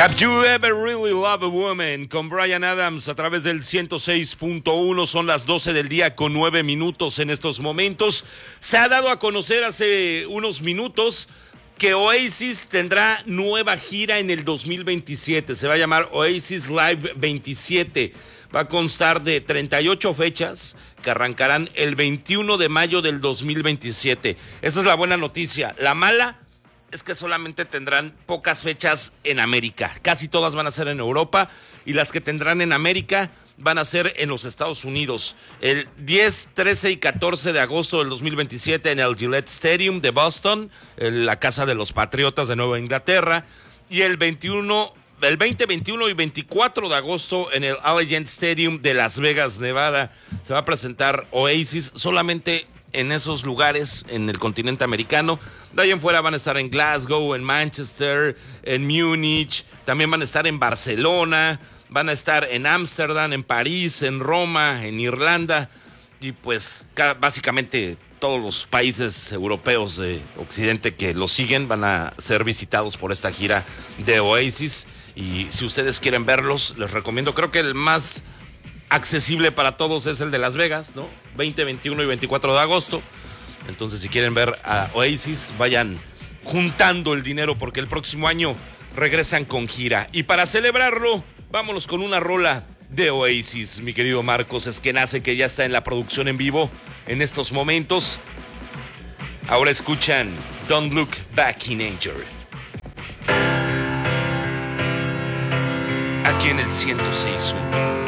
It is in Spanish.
Have You Ever Really Loved a Woman? Con Bryan Adams a través del 106.1. Son las 12 del día con 9 minutos en estos momentos. Se ha dado a conocer hace unos minutos que Oasis tendrá nueva gira en el 2027. Se va a llamar Oasis Live 27. Va a constar de 38 fechas que arrancarán el 21 de mayo del 2027. Esa es la buena noticia. La mala es que solamente tendrán pocas fechas en América. Casi todas van a ser en Europa y las que tendrán en América van a ser en los Estados Unidos. El 10, 13 y 14 de agosto del 2027 en el Gillette Stadium de Boston, la casa de los Patriotas de Nueva Inglaterra, y el 20, 21 y 24 de agosto en el Allegiant Stadium de Las Vegas, Nevada. Se va a presentar Oasis solamente en esos lugares en el continente americano. De ahí en fuera van a estar en Glasgow, en Manchester, en Múnich, también van a estar en Barcelona, van a estar en Ámsterdam, en París, en Roma, en Irlanda, y pues básicamente todos los países europeos de Occidente que los siguen van a ser visitados por esta gira de Oasis. Y si ustedes quieren verlos, les recomiendo, creo que el más accesible para todos es el de Las Vegas, ¿no? 20, 21 y 24 de agosto. Entonces, si quieren ver a Oasis, vayan juntando el dinero porque el próximo año regresan con gira. Y para celebrarlo, vámonos con una rola de Oasis, mi querido Marcos Esquenazi, que ya está en la producción en vivo en estos momentos. Ahora escuchan Don't Look Back in Anger. Aquí en el 106.1.